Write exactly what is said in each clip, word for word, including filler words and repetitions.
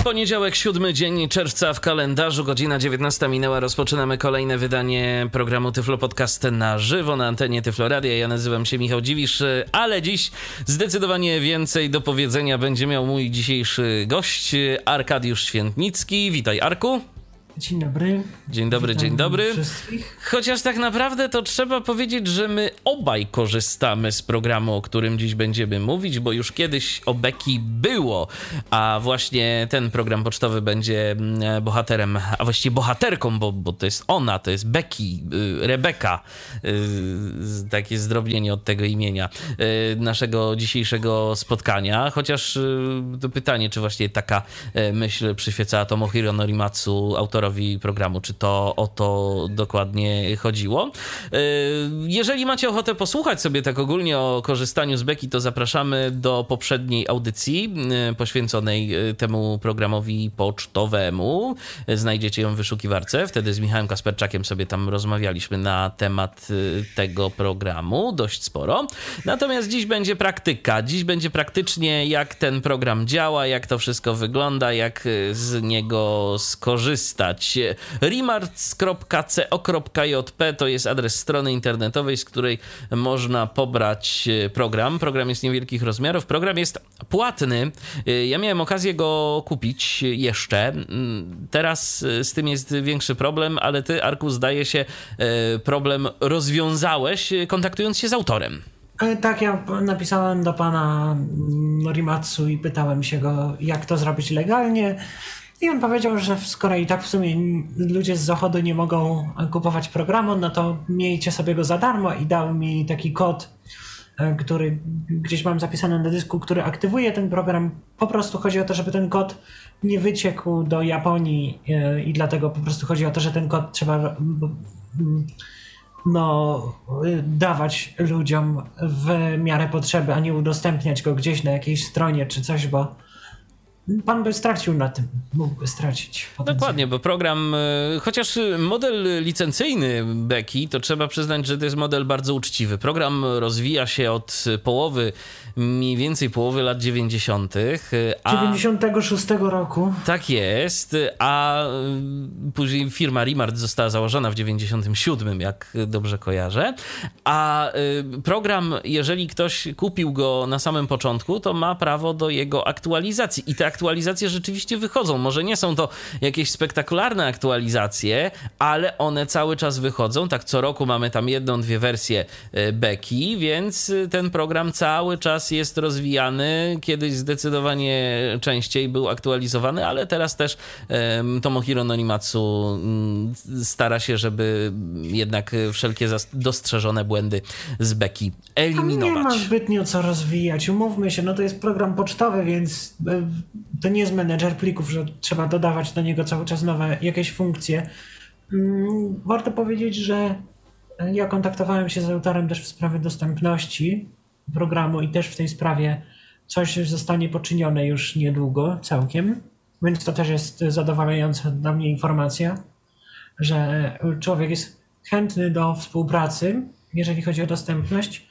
Poniedziałek, siódmy dzień czerwca w kalendarzu, godzina dziewiętnasta minęła. Rozpoczynamy kolejne wydanie programu Tyflo Podcast na żywo na antenie Tyflo Radia. Ja nazywam się Michał Dziwisz, ale dziś zdecydowanie więcej do powiedzenia będzie miał mój dzisiejszy gość, Arkadiusz Świętnicki. Witaj, Arku. Dzień dobry. Dzień dobry, Witam dzień dobry. wszystkich. Chociaż tak naprawdę to trzeba powiedzieć, że my obaj korzystamy z programu, o którym dziś będziemy mówić, bo już kiedyś o Beki było, a właśnie ten program pocztowy będzie bohaterem, a właściwie bohaterką, bo, bo to jest ona, to jest Beki, Rebeka, takie zdrobnienie od tego imienia naszego dzisiejszego spotkania. Chociaż to pytanie, czy właśnie taka myśl przyświecała Tomohiro Norimatsu, autorowi programu, czy to o to dokładnie chodziło. Jeżeli macie ochotę posłuchać sobie tak ogólnie o korzystaniu z Beki, to zapraszamy do poprzedniej audycji poświęconej temu programowi pocztowemu. Znajdziecie ją w wyszukiwarce. Wtedy z Michałem Kasperczakiem sobie tam rozmawialiśmy na temat tego programu dość sporo. Natomiast dziś będzie praktyka. Dziś będzie praktycznie, jak ten program działa, jak to wszystko wygląda, jak z niego skorzystać. remarts kropka co kropka jp to jest adres strony internetowej, z której można pobrać program. Program jest niewielkich rozmiarów. Program jest płatny. Ja miałem okazję go kupić jeszcze. Teraz z tym jest większy problem, ale ty, Arku, zdaje się, problem rozwiązałeś, kontaktując się z autorem. Tak, ja napisałem do pana Norimatsu i pytałem się go, jak to zrobić legalnie. I on powiedział, że skoro i tak w sumie ludzie z zachodu nie mogą kupować programu, no to miejcie sobie go za darmo, i dał mi taki kod, który gdzieś mam zapisany na dysku, który aktywuje ten program. Po prostu chodzi o to, żeby ten kod nie wyciekł do Japonii i dlatego po prostu chodzi o to, że ten kod trzeba no, dawać ludziom w miarę potrzeby, a nie udostępniać go gdzieś na jakiejś stronie czy coś, bo pan by stracił na tym, mógłby stracić. Dokładnie, bo program, chociaż model licencyjny Beki, to trzeba przyznać, że to jest model bardzo uczciwy. Program rozwija się od połowy, mniej więcej połowy lat dziewięćdziesiątych. A... dziewięćdziesiątego szóstego roku. Tak jest, a później firma Remart została założona w dziewięćdziesiątym siódmym, jak dobrze kojarzę. A program, jeżeli ktoś kupił go na samym początku, to ma prawo do jego aktualizacji. I te aktualizacje rzeczywiście wychodzą. Może nie są to jakieś spektakularne aktualizacje, ale one cały czas wychodzą. Tak co roku mamy tam jedną, dwie wersje Beki, więc ten program cały czas jest rozwijany. Kiedyś zdecydowanie częściej był aktualizowany, ale teraz też um, Tomohiro Norimatsu um, stara się, żeby jednak wszelkie dostrzeżone błędy z Beki eliminować. Nie ma zbytnio co rozwijać. Umówmy się, no to jest program pocztowy, więc to nie jest menedżer plików, że trzeba dodawać do niego cały czas nowe jakieś funkcje. Warto powiedzieć, że ja kontaktowałem się z autorem też w sprawie dostępności programu i też w tej sprawie coś zostanie poczynione już niedługo całkiem, więc to też jest zadowalająca dla mnie informacja, że człowiek jest chętny do współpracy, jeżeli chodzi o dostępność.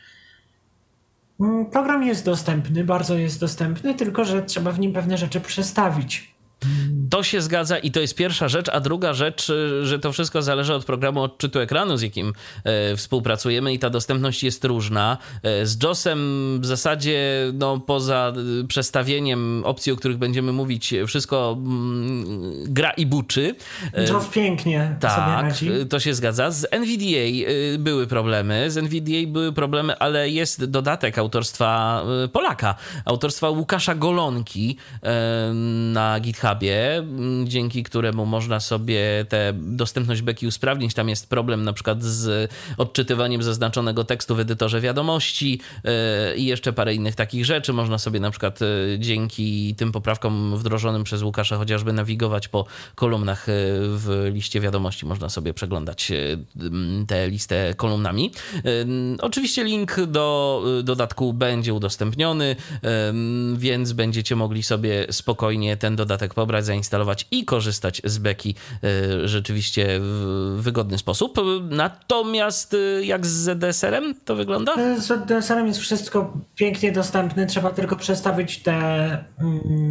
Program jest dostępny, bardzo jest dostępny, tylko że trzeba w nim pewne rzeczy przestawić. To się zgadza i to jest pierwsza rzecz, a druga rzecz, że to wszystko zależy od programu odczytu ekranu, z jakim e, współpracujemy i ta dostępność jest różna. E, z JAWSem w zasadzie, no poza przestawieniem opcji, o których będziemy mówić, wszystko mm, gra i buczy. E, JAWS pięknie tak, sobie radzi. To się zgadza. Z N V D A e, były problemy, z N V D A były problemy, ale jest dodatek autorstwa e, Polaka, autorstwa Łukasza Golonki e, na GitHubie, dzięki któremu można sobie tę dostępność Beki usprawnić. Tam jest problem na przykład z odczytywaniem zaznaczonego tekstu w edytorze wiadomości i jeszcze parę innych takich rzeczy. Można sobie na przykład dzięki tym poprawkom wdrożonym przez Łukasza chociażby nawigować po kolumnach w liście wiadomości. Można sobie przeglądać tę listę kolumnami. Oczywiście link do dodatku będzie udostępniony, więc będziecie mogli sobie spokojnie ten dodatek pobrać, zainstalować i korzystać z Beki rzeczywiście w wygodny sposób. Natomiast jak z Z D S R-em to wygląda? Z Z D S R-em jest wszystko pięknie dostępne, trzeba tylko przestawić te mm,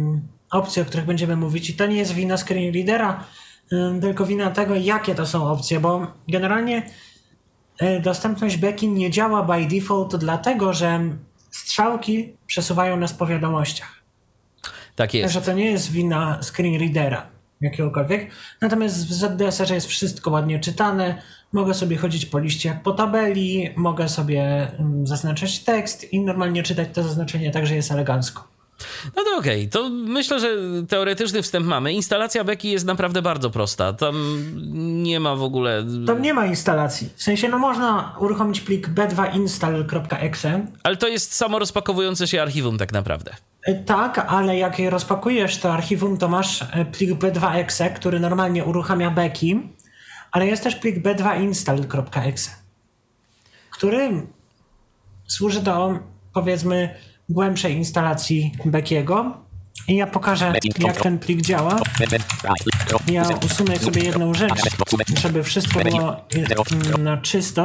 opcje, o których będziemy mówić. I to nie jest wina screen readera, tylko wina tego, jakie to są opcje, bo generalnie dostępność beki nie działa by default dlatego, że strzałki przesuwają nas po wiadomościach. Tak jest. Także to nie jest wina screen readera jakiegokolwiek. Natomiast w Z D S R-ze jest wszystko ładnie czytane. Mogę sobie chodzić po liście jak po tabeli, mogę sobie zaznaczać tekst i normalnie czytać to zaznaczenie, także jest elegancko. No to okej, okay. To myślę, że teoretyczny wstęp mamy. Instalacja beki jest naprawdę bardzo prosta. Tam nie ma w ogóle... Tam nie ma instalacji. W sensie, no można uruchomić plik b dwa install kropka e x e. Ale to jest samo rozpakowujące się archiwum tak naprawdę. Tak, ale jak je rozpakujesz to archiwum, to masz plik b dwa kropka e x e, który normalnie uruchamia beki, ale jest też plik b dwa install kropka e x e, który służy do, powiedzmy, głębszej instalacji bekiego. I ja pokażę, jak ten plik działa. Ja usunę sobie jedną rzecz, żeby wszystko było na czysto.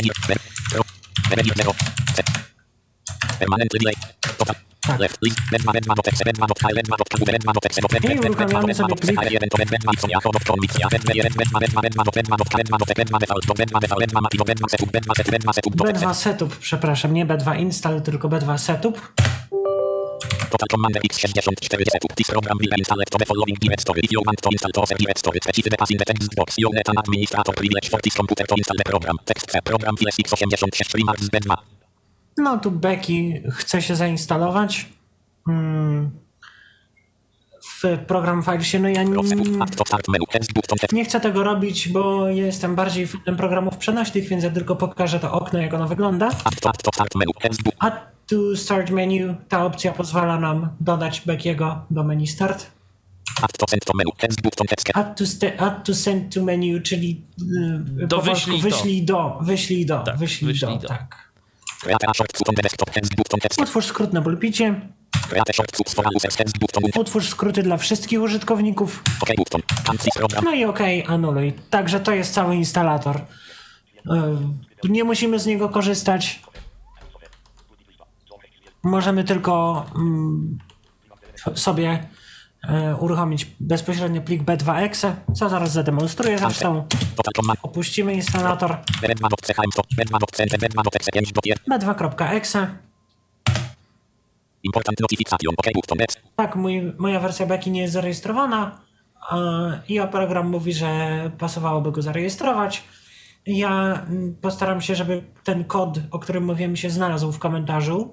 Tak. I uruchamiamy sobie plik b dwa setup, przepraszam, nie b dwa install, tylko b dwa setup. Total Commander X sześćdziesiąt cztery setup. This program will install the following directory. If you want to install to other directory, specify the path in the text box. You need an administrator privilege for this computer to install the program. Text C. Program P S X osiemdziesiąt sześć Remarks B dwa. No tu beki chce się zainstalować hmm. w program filesie. No ja nie, nie chcę tego robić, bo ja jestem bardziej fanem programów przenośnych, więc ja tylko pokażę to okno, jak ono wygląda. Add to start menu. Ta opcja pozwala nam dodać bekiego do menu start. Add to send to menu. Add to, st- add to send to menu, czyli yy, do po polsku wyślij, wyślij do. do. Wyślij do. Tak, wyślij, wyślij do, do. Tak. Utwórz skrót na pulpicie. Utwórz skróty dla wszystkich użytkowników. No i OK, anuluj. Także to jest cały instalator. Yy, nie musimy z niego korzystać. Możemy tylko mm, sobie e, uruchomić bezpośrednio plik b dwa kropka e x e, co zaraz zademonstruję. Zresztą opuścimy instalator b dwa kropka e x e. Tak, mój, moja wersja beki nie jest zarejestrowana e, i program mówi, że pasowałoby go zarejestrować. Ja postaram się, żeby ten kod, o którym mówiłem, się znalazł w komentarzu.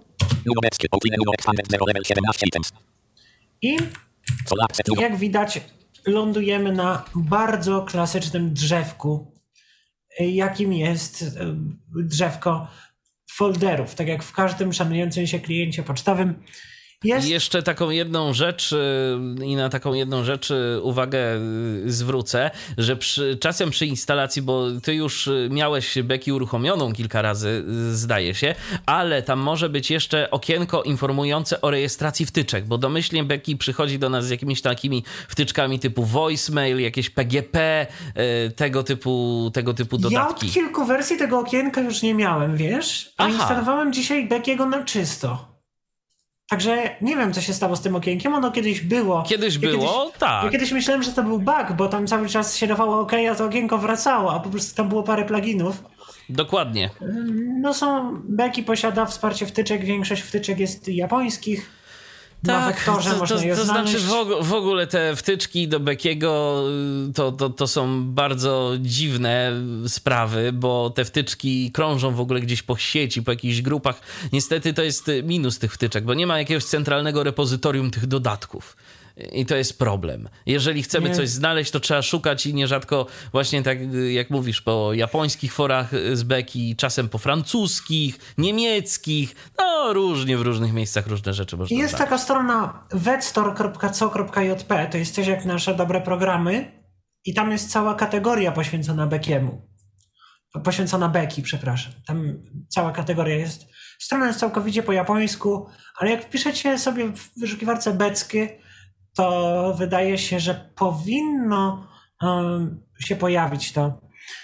I jak widać, lądujemy na bardzo klasycznym drzewku, jakim jest drzewko folderów, tak jak w każdym szanującym się kliencie pocztowym. Jest... Jeszcze taką jedną rzecz i na taką jedną rzecz uwagę zwrócę, że przy, czasem przy instalacji, bo ty już miałeś beki uruchomioną kilka razy, zdaje się, ale tam może być jeszcze okienko informujące o rejestracji wtyczek, bo domyślnie beki przychodzi do nas z jakimiś takimi wtyczkami typu voicemail, jakieś P G P, tego typu, tego typu dodatki. Ja od kilku wersji tego okienka już nie miałem, wiesz? A instalowałem dzisiaj bekiego na czysto. Także nie wiem, co się stało z tym okienkiem. Ono kiedyś było. Kiedyś ja było, kiedyś, tak. Ja kiedyś myślałem, że to był bug, bo tam cały czas się dawało OK, a to okienko wracało, a po prostu tam było parę pluginów. Dokładnie. No są, beki posiada wsparcie wtyczek, większość wtyczek jest japońskich. Na wektorze to, można to, je to znaleźć. znaczy w, og- w ogóle te wtyczki do bekiego to, to, to są bardzo dziwne sprawy, bo te wtyczki krążą w ogóle gdzieś po sieci, po jakichś grupach. Niestety to jest minus tych wtyczek, bo nie ma jakiegoś centralnego repozytorium tych dodatków. I to jest problem. Jeżeli chcemy nie. coś znaleźć, to trzeba szukać i nierzadko właśnie tak jak mówisz, po japońskich forach z beki, czasem po francuskich, niemieckich, no różnie w różnych miejscach różne rzeczy można Jest znaleźć. taka strona vetstore kropka co kropka j p, to jest coś jak nasze dobre programy i tam jest cała kategoria poświęcona bekiemu. Poświęcona beki, przepraszam. Tam cała kategoria jest. Strona jest całkowicie po japońsku, ale jak wpiszecie sobie w wyszukiwarce becki, to wydaje się, że powinno um, się pojawić to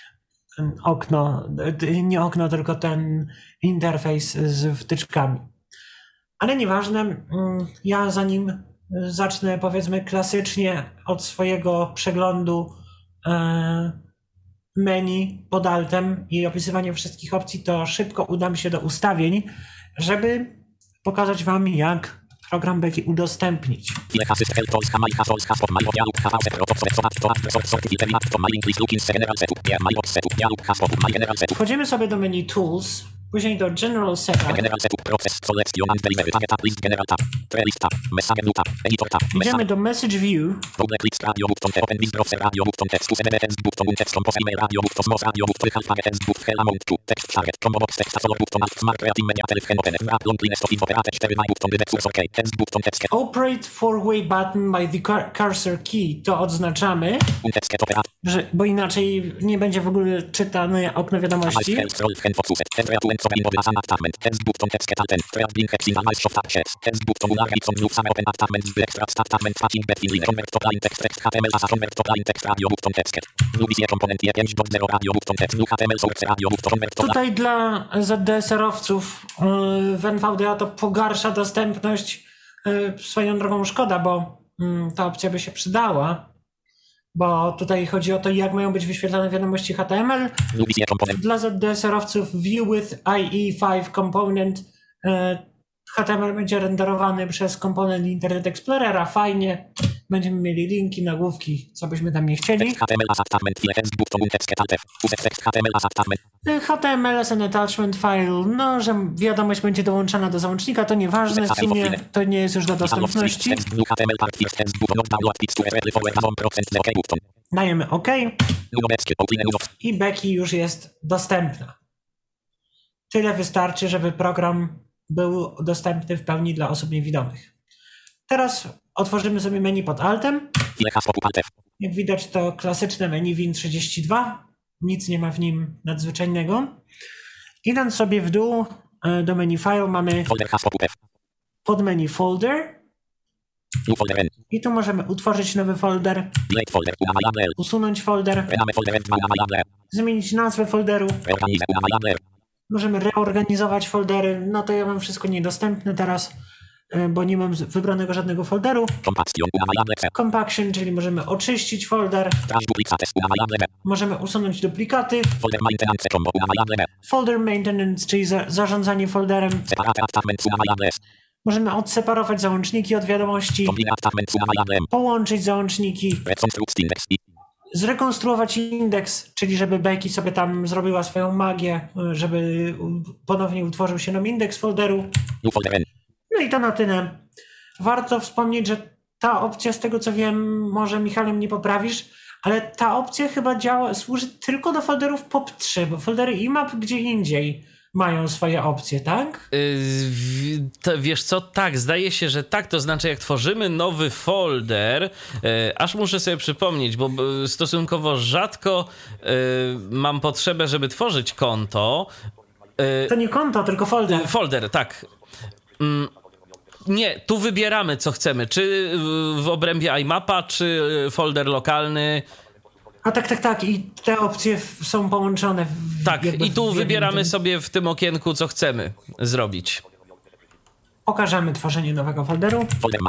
okno, nie okno, tylko ten interfejs z wtyczkami. Ale nieważne, ja zanim zacznę powiedzmy klasycznie od swojego przeglądu menu pod altem i opisywania wszystkich opcji, to szybko udam się do ustawień, żeby pokazać wam, jak program Becky udostępnić. Wchodzimy sobie do menu Tools, później do General Setup. Idziemy do Message View. Operate four-way button by the cursor key. To odznaczamy, że, bo inaczej nie będzie w ogóle czytane okno wiadomości. Tutaj dla Z D S-erowców w N V D A to pogarsza dostępność. Swoją drogą szkoda, bo ta opcja by się przydała. Bo tutaj chodzi o to, jak mają być wyświetlane wiadomości H T M L. Dla Z D S-erowców View with I E pięć Component H T M L będzie renderowany przez komponent Internet Explorera. Fajnie. Będziemy mieli linki, nagłówki, co byśmy tam nie chcieli. H T M L as an attachment file. No, że wiadomość będzie dołączana do załącznika, to nieważne. W sumie to nie jest już do dostępności. Dajemy OK. I Becky już jest dostępna. Tyle wystarczy, żeby program był dostępny w pełni dla osób niewidomych. Teraz otworzymy sobie menu pod altem. Jak widać, to klasyczne menu Win trzydzieści dwa. Nic nie ma w nim nadzwyczajnego. Idąc sobie w dół do menu File mamy pod menu Folder. I tu możemy utworzyć nowy folder, usunąć folder, zmienić nazwę folderu. Możemy reorganizować foldery. No to ja mam wszystko niedostępne teraz, bo nie mam wybranego żadnego folderu. Compaction, czyli możemy oczyścić folder. Możemy usunąć duplikaty. Folder maintenance, czyli za zarządzanie folderem. Możemy odseparować załączniki od wiadomości. Połączyć załączniki. Zrekonstruować indeks, czyli żeby Becky sobie tam zrobiła swoją magię, żeby ponownie utworzył się nam indeks folderu. No i to na tyle. Warto wspomnieć, że ta opcja, z tego co wiem, może Michale mnie poprawisz, ale ta opcja chyba działa, służy tylko do folderów P O P trzy, bo foldery I M A P gdzie indziej mają swoje opcje, tak? Yy, to, wiesz co, tak, zdaje się, że tak, to znaczy jak tworzymy nowy folder, yy, aż muszę sobie przypomnieć, bo stosunkowo rzadko yy, mam potrzebę, żeby tworzyć konto. Yy, to nie konto, tylko folder. Yy, folder, tak. Yy. Nie, tu wybieramy, co chcemy. Czy w obrębie I M A P a, czy folder lokalny. A tak, tak, tak. I te opcje są połączone. W, tak, i tu w wybieramy tym. sobie w tym okienku, co chcemy zrobić. Pokażemy tworzenie nowego folderu.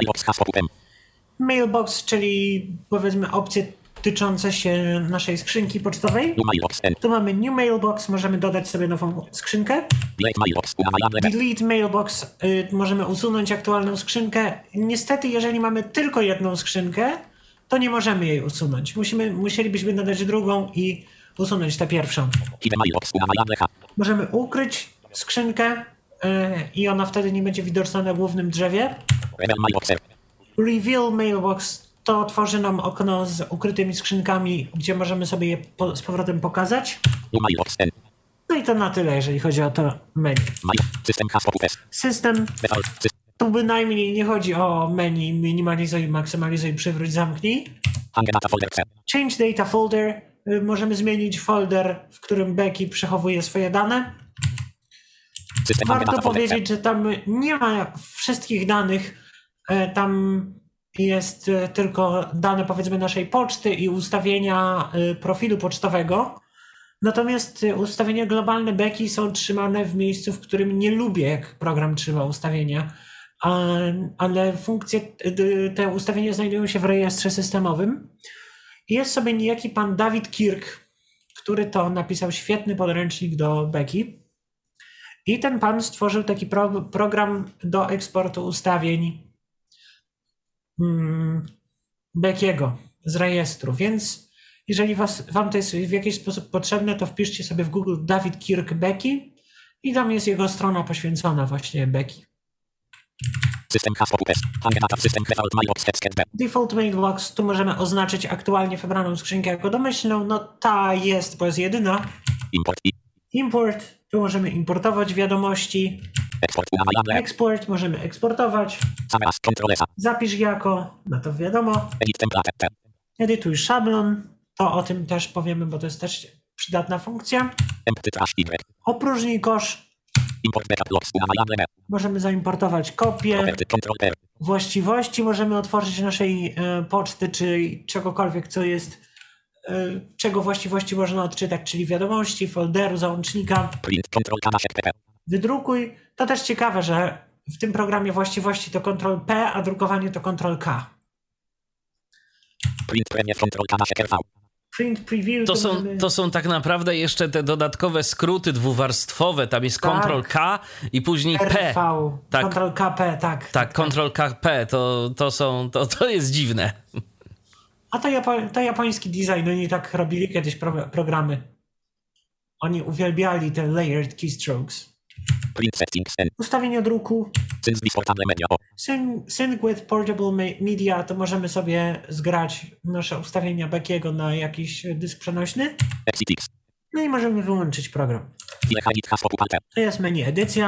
Mailbox, czyli powiedzmy opcje tyczące się naszej skrzynki pocztowej. Tu mamy New Mailbox, możemy dodać sobie nową skrzynkę. Delete Mailbox, y, możemy usunąć aktualną skrzynkę. Niestety, jeżeli mamy tylko jedną skrzynkę, to nie możemy jej usunąć. Musimy, musielibyśmy dodać drugą i usunąć tę pierwszą. Możemy ukryć skrzynkę y, i ona wtedy nie będzie widoczna na głównym drzewie. Reveal Mailbox to tworzy nam okno z ukrytymi skrzynkami, gdzie możemy sobie je po, z powrotem pokazać. No i to na tyle, jeżeli chodzi o to menu. System. Tu bynajmniej nie chodzi o menu minimalizuj, maksymalizuj, przywróć, zamknij. Change data folder. Możemy zmienić folder, w którym Becky przechowuje swoje dane. Warto powiedzieć, że tam nie ma wszystkich danych. Tam jest tylko dane, powiedzmy, naszej poczty i ustawienia profilu pocztowego. Natomiast ustawienia globalne Becky są trzymane w miejscu, w którym nie lubię, jak program trzyma ustawienia. ale funkcje, te ustawienia znajdują się w rejestrze systemowym. Jest sobie niejaki pan David Kirk, który to napisał świetny podręcznik do Becky. I ten pan stworzył taki pro, program do eksportu ustawień hmm, Beckiego z rejestru. Więc jeżeli was, wam to jest w jakiś sposób potrzebne, to wpiszcie sobie w Google David Kirk Becky i tam jest jego strona poświęcona właśnie Becky. Default mailbox, tu możemy oznaczyć aktualnie wybraną skrzynkę jako domyślną. No ta jest, bo jest jedyna. Import. Import, tu możemy importować wiadomości. Eksport. Eksport, możemy eksportować. Zapisz jako, no to wiadomo. Edytuj szablon, to o tym też powiemy, bo to jest też przydatna funkcja. Opróżnij kosz. Możemy zaimportować kopię, właściwości, możemy otworzyć naszej e, poczty, czy czegokolwiek, co jest, e, czego właściwości można odczytać, czyli wiadomości, folderu, załącznika. Wydrukuj. To też ciekawe, że w tym programie właściwości to kontrol P, a drukowanie to kontrol K. Print premie, kontrol K, Print preview. To to, są, możemy... to są tak naprawdę jeszcze te dodatkowe skróty dwuwarstwowe. Tam jest Tak. kontrol K i później R V, P. Tak. kontrol K P, tak. Tak, kontrol K P, to, to są, to, to jest dziwne. A to, Japo- to japoński design, oni tak robili kiedyś pro- programy. Oni uwielbiali te layered keystrokes. Print settings. Ustawienie druku. Sync with portable media. Sync, sync with portable media, to możemy sobie zgrać nasze ustawienia Beckiego na jakiś dysk przenośny. Exit. No i możemy wyłączyć program. To jest menu edycja,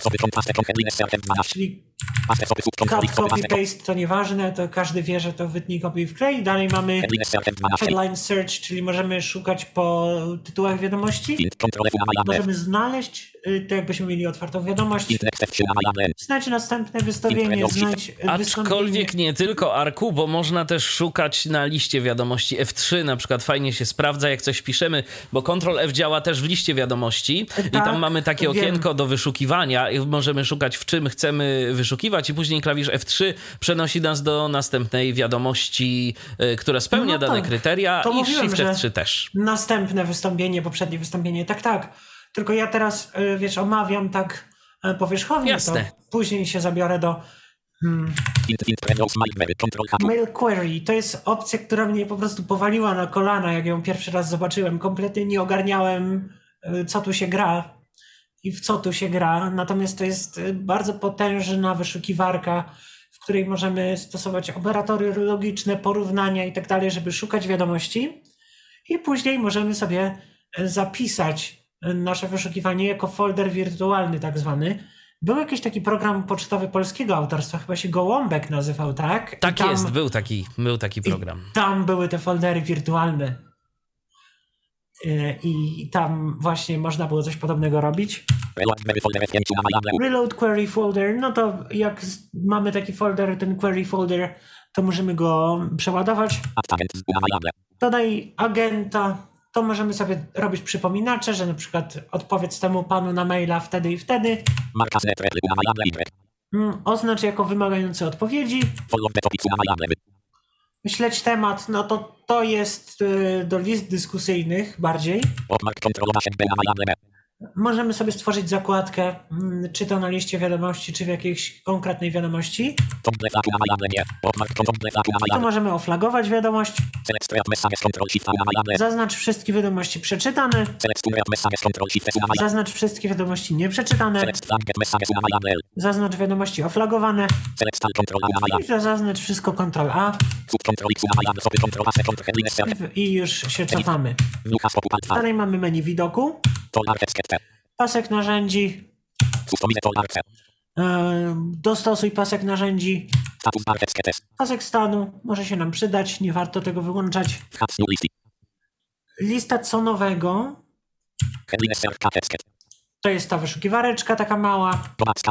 czyli cut, copy, paste to nieważne, to każdy wie, że to wytnij, kopiuj, wklej. Dalej mamy headline search, czyli możemy szukać po tytułach wiadomości. Możemy znaleźć, to jakbyśmy mieli otwartą wiadomość. Znajdź następne wystawienie, znajdź Aczkolwiek nie tylko Arku, bo można też szukać na liście wiadomości F trzy, na przykład fajnie się sprawdza, jak coś piszemy, bo Ctrl F działa też w liście wiadomości i tak, tam mamy takie wiem. okienko do wyszukiwania i możemy szukać, w czym chcemy wyszukiwać i później klawisz F trzy przenosi nas do następnej wiadomości, y, która spełnia no dane tak. kryteria To i mówiłem, Shift że F trzy też. Następne wystąpienie, poprzednie wystąpienie, tak, tak. Tylko ja teraz, wiesz, omawiam tak powierzchownie, Jasne. to później się zabiorę do hmm, mail query. To jest opcja, która mnie po prostu powaliła na kolana, jak ją pierwszy raz zobaczyłem. Kompletnie nie ogarniałem, co tu się gra i w co tu się gra. Natomiast to jest bardzo potężna wyszukiwarka, w której możemy stosować operatory logiczne, porównania i tak dalej, żeby szukać wiadomości. I później możemy sobie zapisać nasze wyszukiwanie jako folder wirtualny tak zwany. Był jakiś taki program pocztowy polskiego autorstwa, chyba się Gołąbek nazywał, tak? Tak I tam, jest, był taki, był taki program. I tam były te foldery wirtualne. I tam właśnie można było coś podobnego robić. Reload query folder, no to jak mamy taki folder, ten query folder, to możemy go przeładować. Dodaj agenta, to możemy sobie robić przypominacze, że na przykład odpowiedz temu panu na maila wtedy i wtedy. Oznacz jako wymagający odpowiedzi. Śledź temat, no to to jest y, do list dyskusyjnych bardziej. Możemy sobie stworzyć zakładkę, mm, czy to na liście wiadomości, czy w jakiejś konkretnej wiadomości. Tu możemy oflagować wiadomość. Zaznacz wszystkie wiadomości przeczytane. Zaznacz wszystkie wiadomości nieprzeczytane. Zaznacz wiadomości oflagowane. I zaznacz wszystko kontrol A. I już się cofamy. Dalej mamy menu widoku. Pasek narzędzi. Dostosuj pasek narzędzi. Pasek stanu może się nam przydać, nie warto tego wyłączać. Lista co nowego. To jest ta wyszukiwareczka taka mała.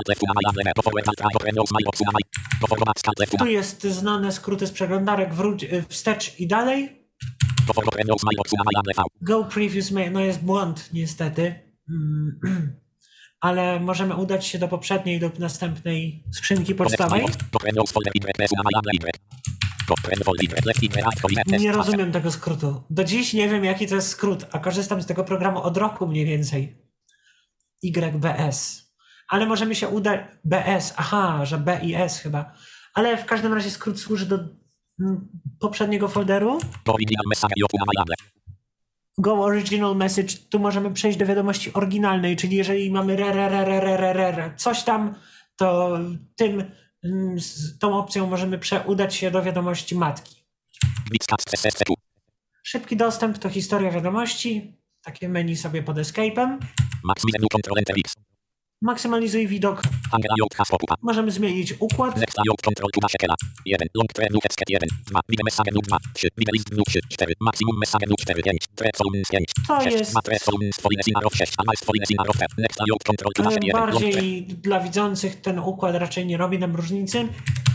Tu jest znane skróty z przeglądarek, wróć, wstecz i dalej. Go previous mail, no jest błąd niestety. ale możemy udać się do poprzedniej lub następnej skrzynki pocztowej. Nie rozumiem tego skrótu. Do dziś nie wiem, jaki to jest skrót, a korzystam z tego programu od roku mniej więcej. Y B S. Ale możemy się udać... B S, aha, że B i S chyba. Ale w każdym razie skrót służy do m, poprzedniego folderu. Go original message. Tu możemy przejść do wiadomości oryginalnej, czyli jeżeli mamy re, re, re, re, re, re, re, coś tam, to tym, z tą opcją możemy prze, udać się do wiadomości matki. Szybki dostęp to historia wiadomości. Takie menu sobie pod escape'em. Maksymalizuj widok. Możemy zmienić układ. To jest bardziej dla widzących ten układ raczej nie robi nam różnicy.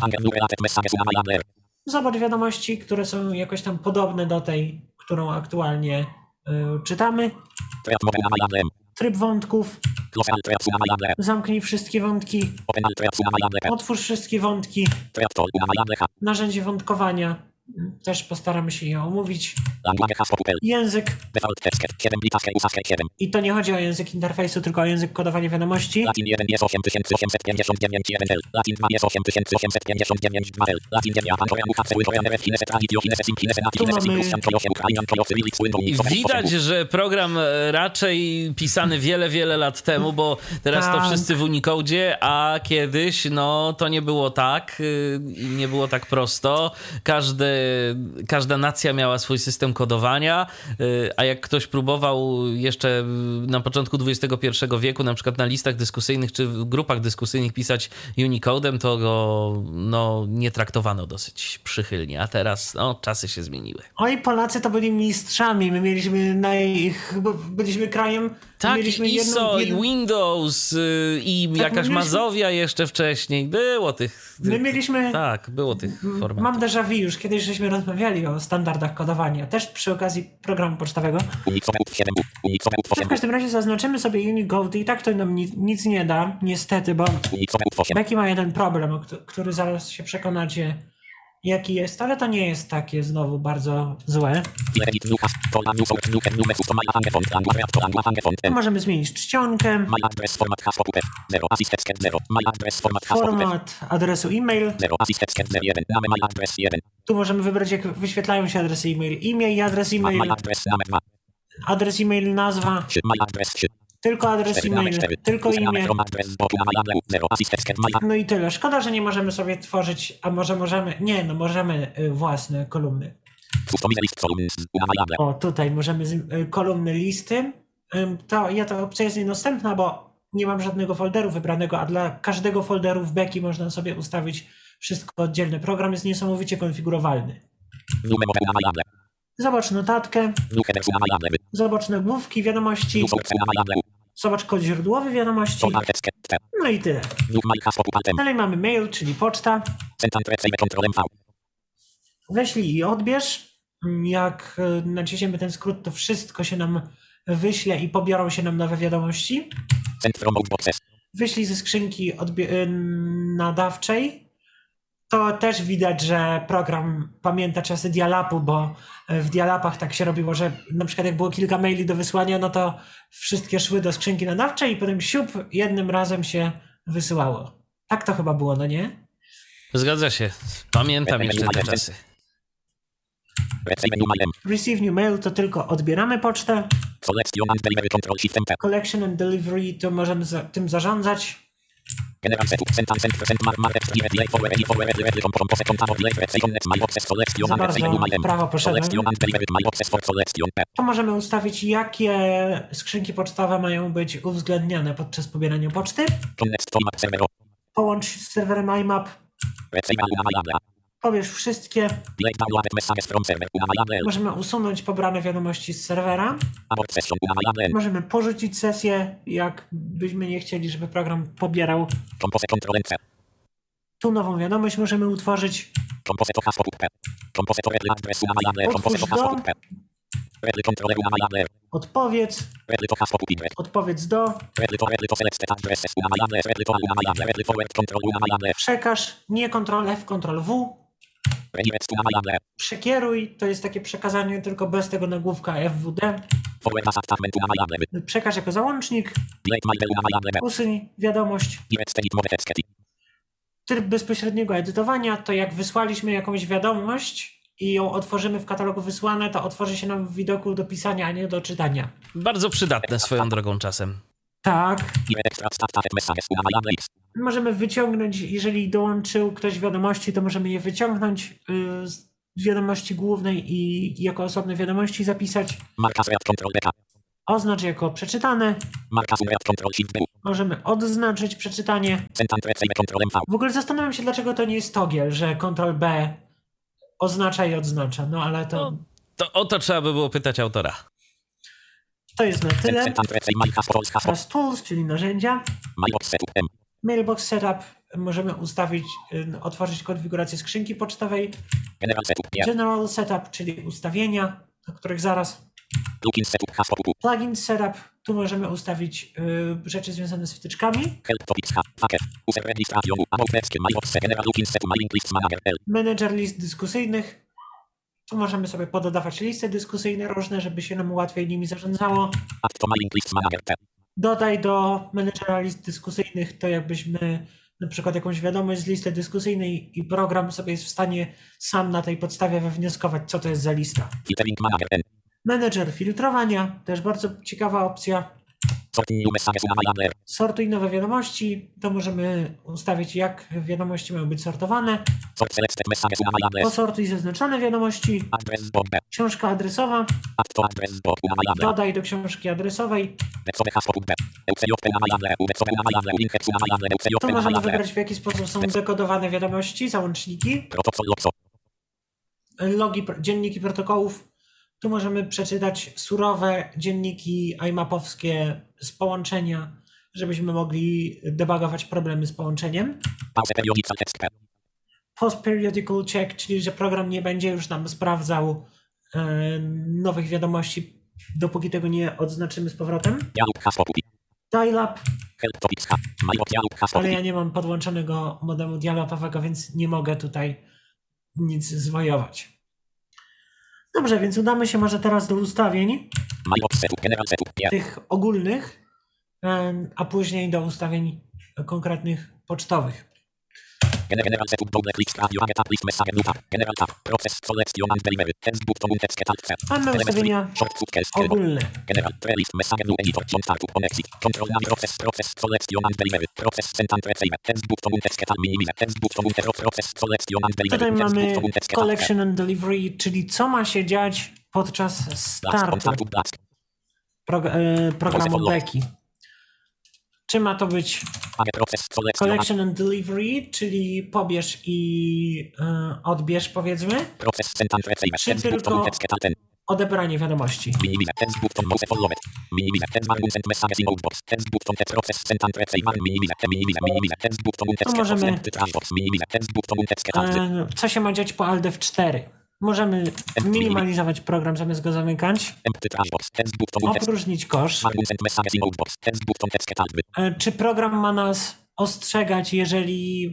Zobacz wiadomości, które są jakoś tam podobne do tej, którą aktualnie y, czytamy. Tryb wątków. Zamknij wszystkie wątki. Otwórz wszystkie wątki. Narzędzie wątkowania. Też postaramy się je omówić. Język. I to nie chodzi o język interfejsu, tylko o język kodowania wiadomości. Latin jeden jest osiem tysięcy osiemset pięćdziesiąt dziewięć jeden L. Latin dwa jest osiem tysięcy osiemset pięćdziesiąt dziewięć dwa L. Latin jeden Japan Korean H C Y Korean R F Chinese Traditio Chinese Sim Chinese Nati Chinese Simplus Antrolos Ukrainian Trolos Cyrillic Windows. Widać, że program raczej pisany wiele, wiele lat temu, bo teraz to wszyscy w Unicodzie, a kiedyś no to nie było tak, nie było tak prosto. Każdy Każda nacja miała swój system kodowania, a jak ktoś próbował jeszcze na początku dwudziestego pierwszego wieku, na przykład na listach dyskusyjnych czy w grupach dyskusyjnych pisać Unicodem, to go no, nie traktowano dosyć przychylnie, a teraz no, czasy się zmieniły. Oj, Polacy to byli mistrzami, my mieliśmy naj... byliśmy krajem... Tak, mieliśmy i I S O, jedną... i Windows, i tak, jakaś mieliśmy... Mazowia jeszcze wcześniej. Było tych... My mieliśmy... Tak, było tych formatów. Mam déjà vu, już kiedyś żeśmy rozmawiali o standardach kodowania, też przy okazji programu pocztowego. W każdym razie zaznaczymy sobie Unicode i tak to nam nic, nic nie da, niestety, bo Becky ma jeden problem, który zaraz się przekonacie, jaki jest, ale to nie jest takie znowu bardzo złe. Możemy zmienić czcionkę, format adresu e-mail. Tu możemy wybrać, jak wyświetlają się adresy e-mail. Imię i adres e-mail. Adres e-mail, nazwa. Tylko adres e-mail, tylko imię. No i tyle. Szkoda, że nie możemy sobie tworzyć, a może możemy, nie, no możemy własne kolumny. O, tutaj możemy kolumny listy. To ja ta opcja jest niedostępna, bo nie mam żadnego folderu wybranego, a dla każdego folderu w Becky można sobie ustawić wszystko oddzielne. Program jest niesamowicie konfigurowalny. Zobacz notatkę. Zobacz nagłówki wiadomości. Zobacz kod źródłowy wiadomości. No i tyle. Dalej mamy mail, czyli poczta. Weźlij i odbierz. Jak naciśniemy ten skrót, to wszystko się nam wyśle i pobiorą się nam nowe wiadomości. Wyślij ze skrzynki odbi- nadawczej. To też widać, że program pamięta czasy dial-upu, bo w dial-upach tak się robiło, że na przykład jak było kilka maili do wysłania, no to wszystkie szły do skrzynki nadawczej i potem siup, jednym razem się wysyłało. Tak to chyba było, no nie? Zgadza się. Pamiętam jeszcze te czasy. Receive new mail to tylko odbieramy pocztę. Collection and delivery to możemy za, tym zarządzać. Za bardzo w prawo poszedłem. To możemy ustawić, jakie skrzynki pocztowe mają być uwzględniane podczas pobierania poczty. Połącz z serwerem I M A P. Pobierz wszystkie. Możemy usunąć pobrane wiadomości z serwera. Możemy porzucić sesję, jak byśmy nie chcieli, żeby program pobierał. Tu nową wiadomość możemy utworzyć. Otwórz go. Odpowiedz. Redly to hasło public. Odpowiedz do. Redly to redly to select addresses. Una my address. Redly to una my address. Redly forward control una my address. Przekaż. Nie Ctrl F, Ctrl W. Redirect una my address. Przekieruj. To jest takie przekazanie tylko bez tego nagłówka F W D. Forward as attachment una my address. Przekaż jako załącznik. Delete my del una my address. Usuń wiadomość. Direct edit mode text edit. Tryb bezpośredniego edytowania to jak wysłaliśmy jakąś wiadomość i ją otworzymy w katalogu wysłane, to otworzy się nam w widoku do pisania, a nie do czytania. Bardzo przydatne swoją drogą czasem. Tak. Direct extract started messages una my address. Możemy wyciągnąć, jeżeli dołączył ktoś wiadomości, to możemy je wyciągnąć yy, z wiadomości głównej i jako osobne wiadomości zapisać. Marka read control beta. Oznacz jako przeczytane. Marka read control shift B. Możemy odznaczyć przeczytanie. Sentant receive control M V. W ogóle zastanawiam się, dlaczego to nie jest toggle, że Ctrl B oznacza i odznacza. No ale to... No, to o to trzeba by było pytać autora. To jest na tyle. Sentant receive my hasło hasło. Teraz tools, czyli narzędzia. Mailbox setup M. Mailbox setup. Możemy ustawić, y, otworzyć konfigurację skrzynki pocztowej. General setup nie. General setup, czyli ustawienia, do których zaraz. Plugin setup hasło pupu. Plugin setup. Tu możemy ustawić y, rzeczy związane z wtyczkami. Help topics H. Fucker. User registration U. About webskie mailbox set. General login setup my link list manager L. Manager list dyskusyjnych. Tu możemy sobie pododawać listy dyskusyjne różne, żeby się nam łatwiej nimi zarządzało. Add to my link list manager P. Dodaj do menedżera list dyskusyjnych to jakbyśmy na przykład jakąś wiadomość z listy dyskusyjnej i program sobie jest w stanie sam na tej podstawie wywnioskować, co to jest za lista. Filtering manager N. Menedżer filtrowania, też bardzo ciekawa opcja. Sorting new messages una my address. Sortuj nowe wiadomości, to możemy ustawić, jak wiadomości mają być sortowane. Sort selected messages una my address. Posortuj zaznaczone wiadomości. Address book B. Książka adresowa. Add to address book una my address. Dodaj do książki adresowej. Websowe hasło punkt B. Eukcejowpe una my address. Websowe una my address. Linkheads una my address. Tu Eukcejowpe una my możemy address. wybrać, w jaki sposób są dekodowane wiadomości, załączniki. Protocol logso. Logi, dzienniki protokołów. Tu możemy przeczytać surowe dzienniki imapowskie z połączenia, żebyśmy mogli debugować problemy z połączeniem. Pause periodical text P. Post periodical check, czyli że program nie będzie już nam sprawdzał e, nowych wiadomości, dopóki tego nie odznaczymy z powrotem. Dialog hasło pupi. Dial-up, Help topics H. Mailbox dialog hasło ale pupi. ja nie mam podłączonego modemu dialogowego, więc nie mogę tutaj nic zwojować. Dobrze, więc udamy się może teraz do ustawień Mailbox setup. General setup nie. tych ogólnych, em, a później do ustawień konkretnych pocztowych. Gener- General setup double click radio add tab list message new tab. General tab. Process selection and delivery. Text book to text alt C. Mamy Element ustawienia three. Short cut case. ogólne. General trellis message new editor john startup on exit. Control nav process process selection and delivery. Process send and receive. Text book to text alt minimize. Text book to process selection and delivery. Tutaj Text mamy book to text alt C. collection and delivery, czyli co ma się dziać podczas Blast startu contact blast. prog- e, programu Beki. Czy ma to być Add process selection. collection and delivery, czyli pobierz i e, odbierz, powiedzmy, Process send and receive. Czy Text book to tylko- text alt. odebranie wiadomości. Minimize. Text book to mouse followed. Minimize. Text bar send messages in outbox. Text book to text process send and receive. Minimize. Minimize. Minimize. Text book to text możemy- send transport. Minimize. Text book to text alt. E, co się ma dziać po alt F cztery? Możemy minimalizować program zamiast go zamykać, Empty transport. Text book to text. opróżnić kosz. Send messages in outbox. Text book to text alt. E, Czy program ma nas ostrzegać, jeżeli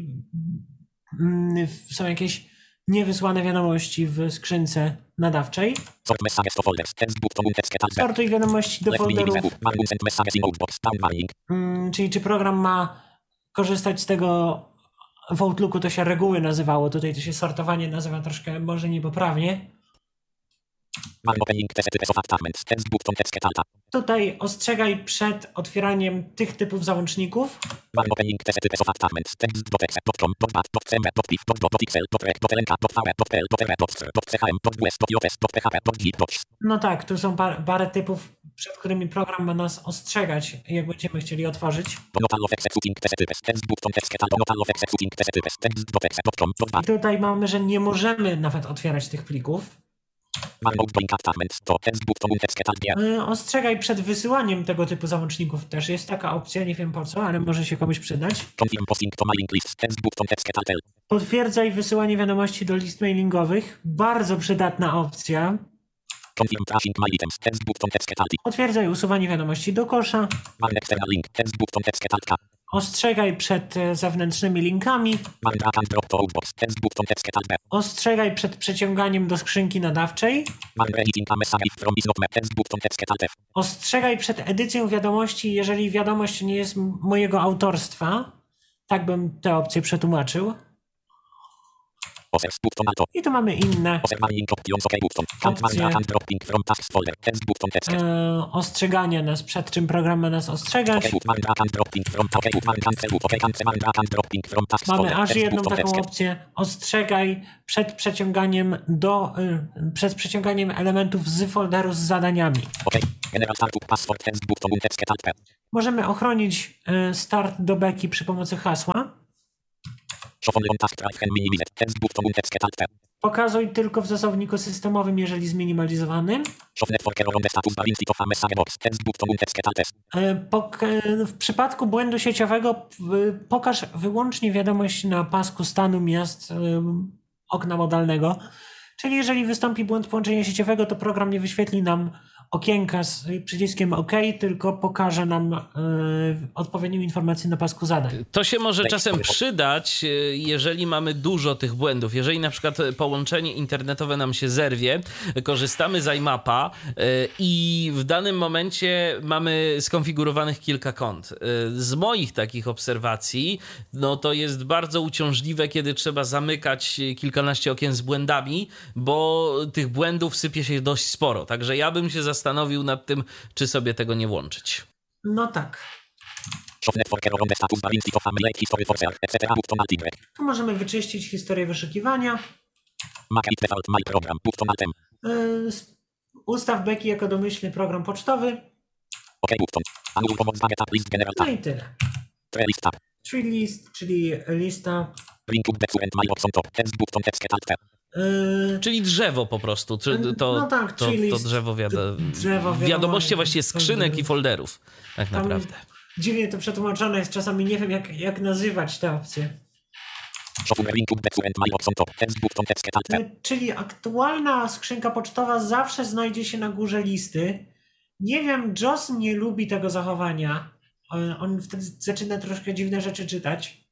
mm, są jakieś niewysłane wiadomości w skrzynce nadawczej? Sort messages to folders. Text book to text alt. Sortuj wiadomości do Left folderów, minimize. Margin send messages in outbox. Down warning. mm, czyli czy program ma korzystać z tego, w Outlooku to się reguły nazywało, tutaj to się sortowanie nazywa troszkę może niepoprawnie. Warn opening the types of attachments. Text book to text alt. Tutaj ostrzegaj przed otwieraniem tych typów załączników. Warn opening the types of attachments. Text dot exe dot com dot bat dot cm dot pif dot dot xl dot rec dot lnk dot vr dot pl dot r dot fr dot chm dot ws dot js dot php dot git dot No tak, tu są par, parę typów, przed którymi program ma nas ostrzegać, jak będziemy chcieli otworzyć. Notal of executing the types. Text book to text alt. Notal of executing the types. Text dot exe dot com dot I bat. tutaj mamy, że nie możemy nawet otwierać tych plików. Warn outgoing attachments. To text book to text alt. Yy, ostrzegaj przed wysyłaniem tego typu załączników też. Jest taka opcja, nie wiem po co, ale może się komuś przydać. Confirm posting to mailing list. Text book to text alt. Potwierdzaj wysyłanie wiadomości do list mailingowych. Bardzo przydatna opcja. Confirm trashing my items. Text button text alt. Potwierdzaj usuwanie wiadomości do kosza. Warn external link. Text button text alt. Ostrzegaj przed e, zewnętrznymi linkami. Warn drag and drop to outbox. Text button text alt. Ostrzegaj przed przeciąganiem do skrzynki nadawczej. Warn editing a message from is not met. Text button text alt. Ostrzegaj przed edycją wiadomości, jeżeli wiadomość nie jest m- mojego autorstwa. Tak bym tę opcję przetłumaczył. Offers button alto. I tu mamy inne Offer warning options OK button. Count warn Opcje. drag and dropping from tasks folder. Text button text. e, ostrzegania nas, przed czym program ma nas ostrzegać. OK warn drag and dropping from OK warn cancel OK cancel warn drag and dropping from tasks Mamy folder. aż Text jedną button taką text. opcję. Ostrzegaj przed przeciąganiem do, y, przed przeciąganiem elementów z folderu z zadaniami. OK. General startup password text button und text alt. Możemy ochronić y, start do beki przy pomocy hasła. Show only on task drive can minimize. Text button und text alt. Pokazuj tylko w zasobniku systemowym, jeżeli zminimalizowanym. Show network error on the status bar instead of a message box. Text button und text alt. Y, pok- y, w przypadku błędu sieciowego y, pokaż wyłącznie wiadomość na pasku stanu miast y, okna modalnego. Czyli jeżeli wystąpi błąd połączenia sieciowego, to program nie wyświetli nam okienka z przyciskiem OK, tylko pokaże nam y, odpowiednią informację na pasku zadań. To się może czasem przydać, y, jeżeli mamy dużo tych błędów. Jeżeli na przykład połączenie internetowe nam się zerwie, korzystamy z iMapa y, i w danym momencie mamy skonfigurowanych kilka kont. Y, z moich takich obserwacji, no to jest bardzo uciążliwe, kiedy trzeba zamykać kilkanaście okien z błędami, bo tych błędów sypie się dość sporo. Także ja bym się zastanowił nad tym, czy sobie tego nie włączyć. No tak. Show network error on the status bar instead of a mail history for share, et cetera. Button alt Y. Tu możemy wyczyścić historię wyszukiwania. Make it default my program. Button altem. Yy, s- ustaw beki jako domyślny program pocztowy. OK button. Anul pomoc budget app list general No tab. i tyle. Tre list tab. Tree list, czyli lista. Link up the current mailbox on top. Text button text alt. Yy, Czyli drzewo po prostu. Czy to, No tak, to, czyli to list, drzewo, wiado... drzewo wiadomości wiadomości, właściwie skrzynek i folderów. Tak Tam naprawdę. Dziwnie to przetłumaczone jest, czasami nie wiem jak, jak nazywać te opcje. Show link up the current mailbox on top. Text button text alt. Yy, Czyli aktualna skrzynka pocztowa zawsze znajdzie się na górze listy. Nie wiem, Joss nie lubi tego zachowania. On, on wtedy zaczyna troszkę dziwne rzeczy czytać.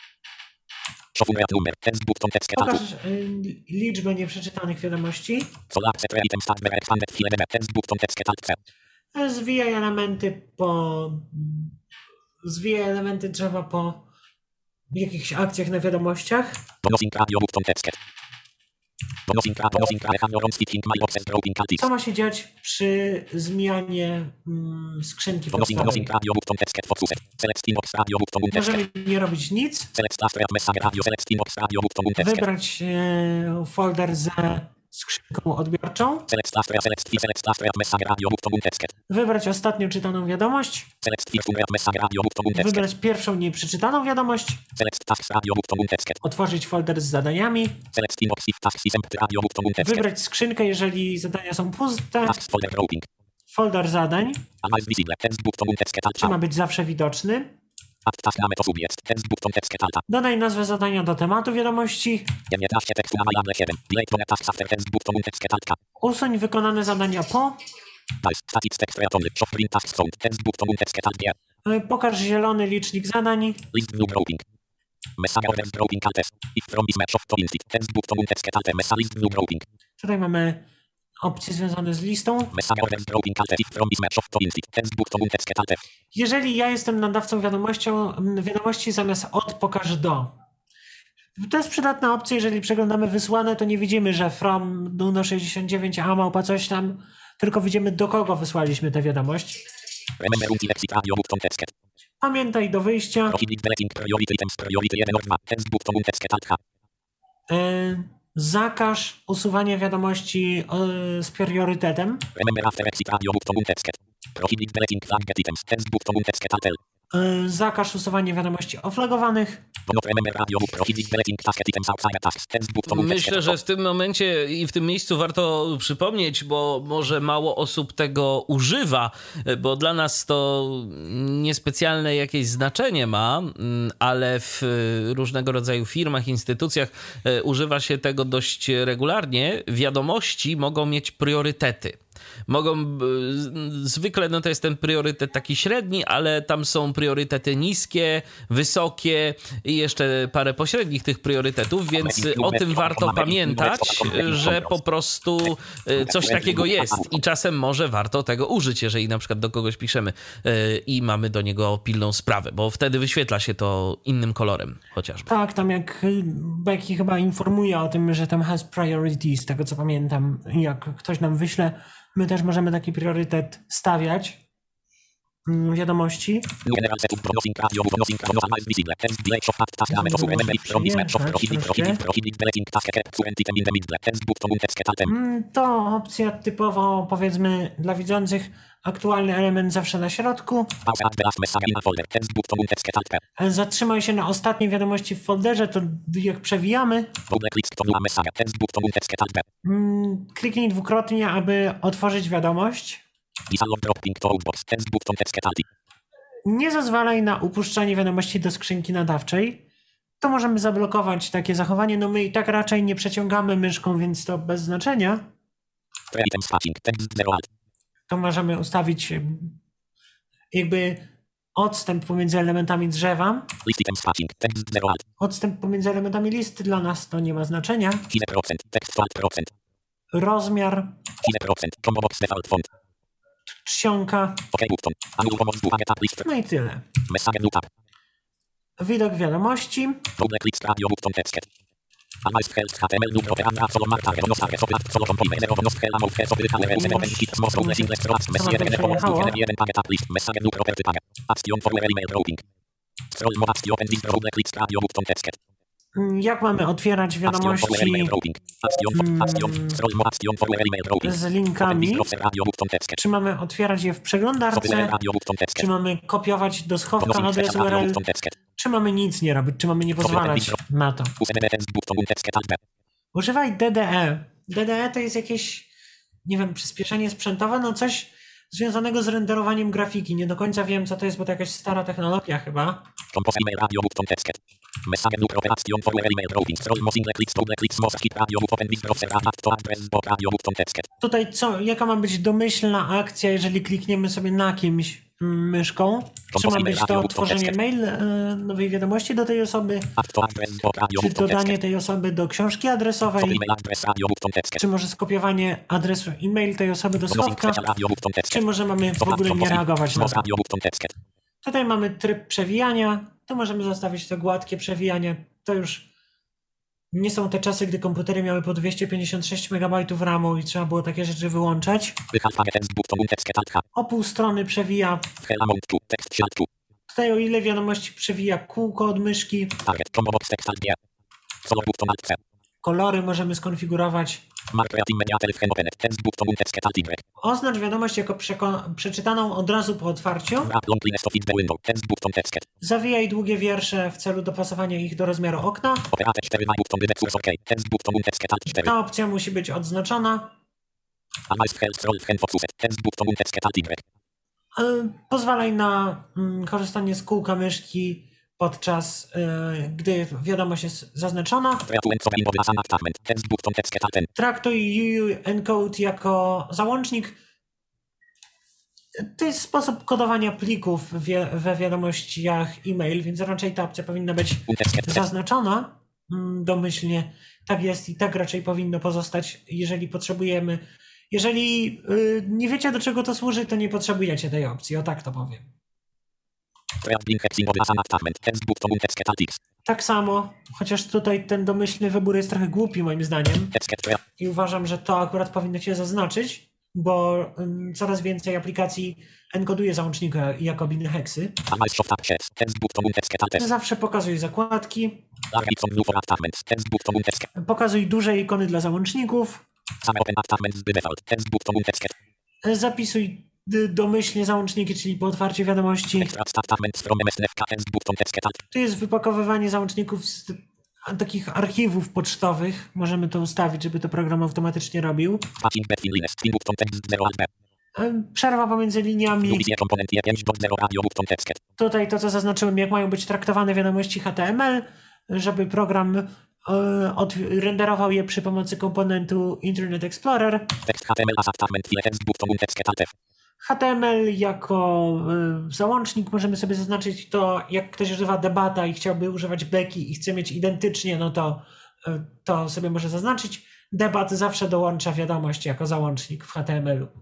Show unread number. Text button text alt. Pokaż y, liczbę nieprzeczytanych wiadomości. So lab set item start the expanded file element. Text button text alt. Zwijaj elementy po... Zwijaj elementy drzewa po jakichś akcjach na wiadomościach. Donosing radio button text. Donosing radio donosing radio on speaking mailboxes dropping alt. Co ma się dziać przy zmianie mm, skrzynki Donosing pocztowej? donosing radio button text focus. Select inbox radio button und text. Możemy nie robić nic. Select staff read message radio select inbox radio button und text. Wybrać e, folder ze skrzynką odbiorczą. Select staff read select file select staff read message radio button und text. Wybrać ostatnio czytaną wiadomość. Select first read message radio button und text. Wybrać pierwszą nieprzeczytaną wiadomość. Select tasks radio button und text. Otworzyć folder z zadaniami. Select inbox if tasks is empty radio button und text. Wybrać skrzynkę, jeżeli zadania są puste. Tasks folder grouping. Folder zadań. Analyze visible. Text button und text Czy ma alt. być zawsze widoczny. Add task name to subject. Text button text alt. Dodaj nazwę zadania do tematu wiadomości. Nie traście tekstu na majable siedem. Delete one tasks after text button und text alt. Usuń wykonane zadania po. Nice. Static text read only. Show print tasks found. Text button und text alt. Y, Pokaż zielony licznik zadań. List view grouping. Message orders grouping alt. If from is match of to instead. Text button und text alt. Message list view grouping. Tutaj mamy opcje związane z listą. Message orders grouping alt. If from is match of to instead. Text button und text alt. Jeżeli ja jestem nadawcą wiadomością, m, wiadomości zamiast od pokaż do. To jest przydatna opcja, jeżeli przeglądamy wysłane, to nie widzimy, że from Duno sześćdziesiąt dziewięć a małpa coś tam, tylko widzimy, do kogo wysłaliśmy tę wiadomość. Remember until exit radio button text. Pamiętaj do wyjścia. Prohibit deleting priority items priority jeden or dwa. Text button und text alt. Y, zakaż usuwania wiadomości y, z priorytetem. Remember after exit radio button und text. Prohibit deleting flagged items. Text button und text alt. Yy, zakaz usuwania wiadomości oflagowanych. Myślę, że w tym momencie i w tym miejscu warto przypomnieć, bo może mało osób tego używa, bo dla nas to niespecjalne jakieś znaczenie ma, ale w różnego rodzaju firmach, instytucjach używa się tego dość regularnie. Wiadomości mogą mieć priorytety. Mogą, zwykle no to jest ten priorytet taki średni, ale tam są priorytety niskie, wysokie i jeszcze parę pośrednich tych priorytetów, więc o tym warto pamiętać, że po prostu coś takiego jest i czasem może warto tego użyć, jeżeli na przykład do kogoś piszemy i mamy do niego pilną sprawę, bo wtedy wyświetla się to innym kolorem chociażby. Tak, tam jak Becky chyba informuje o tym, że tam has priority, z tego co pamiętam, jak ktoś nam wyśle, my też możemy taki priorytet stawiać w wiadomości. To opcja typowo, powiedzmy, dla widzących. Aktualny element zawsze na środku. Zatrzymaj się na ostatniej wiadomości w folderze, to jak przewijamy. Kliknij dwukrotnie, aby otworzyć wiadomość. Nie zezwalaj na upuszczanie wiadomości do skrzynki nadawczej. To możemy zablokować takie zachowanie. No my i tak raczej nie przeciągamy myszką, więc to bez znaczenia. To możemy ustawić jakby odstęp pomiędzy elementami drzewa. Odstęp pomiędzy elementami listy dla nas to nie ma znaczenia. Rozmiar. Czcionka. No i tyle. Widok wiadomości. Jak mamy otwierać wiadomości z linkami? Czy mamy otwierać je w przeglądarce? Czy mamy kopiować do schowka adres U R L? Czy mamy nic nie robić? Czy mamy nie pozwalać na to? Używaj D D E. D D E to jest jakieś, nie wiem, przyspieszenie sprzętowe, no coś związanego z renderowaniem grafiki. Nie do końca wiem, co to jest, bo to jakaś stara technologia chyba. Tutaj co, jaka ma być domyślna akcja, jeżeli klikniemy sobie na kimś myszką? Czy ma być to tworzenie mail e, nowej wiadomości do tej osoby? Czy dodanie tej osoby do książki adresowej? Czy może skopiowanie adresu e-mail tej osoby do schowka? Czy może mamy w ogóle nie reagować na to? Tutaj mamy tryb przewijania. To możemy zostawić to gładkie przewijanie. To już nie są te czasy, gdy komputery miały po dwieście pięćdziesiąt sześć megabajtów ramu i trzeba było takie rzeczy wyłączać. O pół strony przewija. Tutaj o ile wiadomości przewija kółko od myszki. Kolory możemy skonfigurować. Oznacz wiadomość jako przeczytaną od razu po otwarciu. Zawijaj długie wiersze w celu dopasowania ich do rozmiaru okna. Ta opcja musi być odznaczona. Pozwalaj na korzystanie z kółka myszki podczas yy, gdy wiadomość jest zaznaczona. Traktuj U U encode jako załącznik. To jest sposób kodowania plików wie, we wiadomościach e-mail, więc raczej ta opcja powinna być zaznaczona mm, domyślnie. Tak jest i tak raczej powinno pozostać, jeżeli potrzebujemy. Jeżeli yy, nie wiecie, do czego to służy, to nie potrzebujecie tej opcji, o tak to powiem. Tak samo, chociaż tutaj ten domyślny wybór jest trochę głupi moim zdaniem i uważam, że to akurat powinno się zaznaczyć, bo um, coraz więcej aplikacji enkoduje załączniki jako biny heksy. Zawsze pokazuj zakładki. Pokazuj duże ikony dla załączników. Zapisuj d- domyślnie załączniki, czyli po otwarciu wiadomości. Extract statement from M S N F K S button text tab. Tu jest wypakowywanie załączników z takich archiwów pocztowych. Możemy to ustawić, żeby to program automatycznie robił. Patching between lines. String button text zero alt B. Przerwa pomiędzy liniami. Lubicie komponent je pięć dot zero radio button text. Tutaj to, co zaznaczyłem, jak mają być traktowane wiadomości H T M L, żeby program e, od, renderował je przy pomocy komponentu Internet Explorer. Text H T M L as attachment file text button text alt. H T M L jako y, załącznik możemy sobie zaznaczyć to, jak ktoś używa debata i chciałby używać beki i chce mieć identycznie, no to, y, to sobie może zaznaczyć. Debat zawsze dołącza wiadomość jako załącznik w H T M L-u.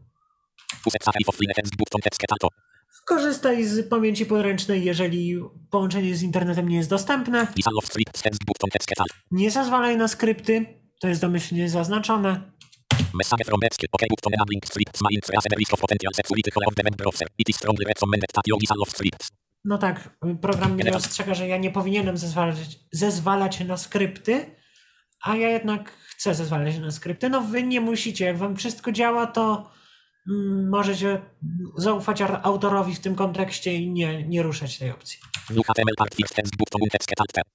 Korzystaj z pamięci podręcznej, jeżeli połączenie z internetem nie jest dostępne. Nie zezwalaj na skrypty, to jest domyślnie zaznaczone. Message from Betsky. OK button enabling scripts ma interest the risk of potential security of the web browser. It is strongly recommended that you disallow scripts. No tak, program mnie ostrzega, że ja nie powinienem zezwalać, zezwalać na skrypty, a ja jednak chcę zezwalać na skrypty. No wy nie musicie, jak wam wszystko działa, to mm, możecie zaufać autorowi w tym kontekście i nie, nie ruszać tej opcji.